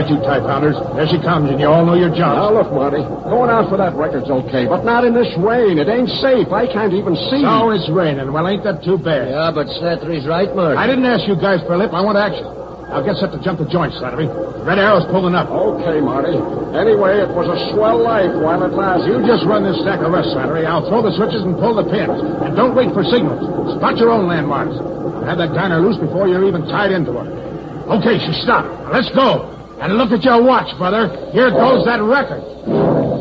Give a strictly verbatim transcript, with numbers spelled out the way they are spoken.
right, you tie-pounders. There she comes, and you all know your job. Now, look, Marty. Going out for that record's okay, but not in this rain. It ain't safe. I can't even see. So it's raining. Well, ain't that too bad? Yeah, but Slattery's right, Marty. I didn't ask you guys for a lip. I want action. Now get set to jump the joint, Slattery. Red Arrow's pulling up. Okay, Marty. Anyway, it was a swell life while it lasted. You just run this stack of rest, Slattery. I'll throw the switches and pull the pins. And don't wait for signals. Spot your own landmarks. Have that diner loose before you're even tied into her. Okay, she stopped. Now let's go. And look at your watch, brother. Here goes that record.